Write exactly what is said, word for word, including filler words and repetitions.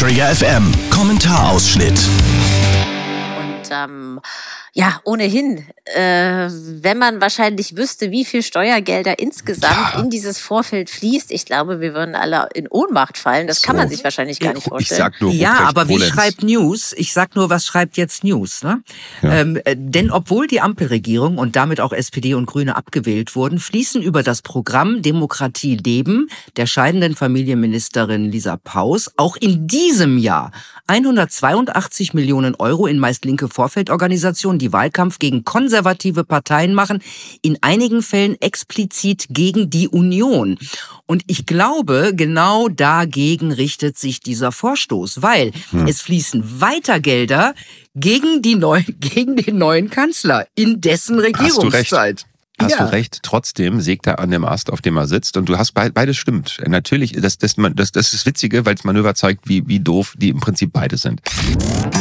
Träger F M. Kommentarausschnitt. Und ähm, ja, ohnehin, äh, wenn man wahrscheinlich wüsste, wie viel Steuergelder insgesamt Ja. in dieses Vorfeld fließt, ich glaube, wir würden alle in Ohnmacht fallen. Das kann So. man sich wahrscheinlich gar nicht Ich vorstellen. sag nur Ja, Ruprecht aber wie Polenz. schreibt News? Ich sag nur, was schreibt jetzt News? Ne? Ja. Ähm, äh, denn obwohl die Ampelregierung und damit auch S P D und Grüne abgewählt wurden, fließen über das Programm Demokratie leben der scheidenden Familienministerin Lisa Paus auch in diesem Jahr hundertzweiundachtzig Millionen Euro in meist linke Vorfeldorganisationen, die Wahlkampf gegen konservative Parteien machen, in einigen Fällen explizit gegen die Union. Und ich glaube, genau dagegen richtet sich dieser Vorstoß, weil Hm. es fließen weiter Gelder gegen, die neu, gegen den neuen Kanzler in dessen Regierungszeit. Hast Ja. du recht, trotzdem sägt er an dem Ast, auf dem er sitzt. Und du hast be- beides stimmt. Natürlich, das, das, das, das ist das Witzige, weil es Manöver zeigt, wie, wie doof die im Prinzip beide sind.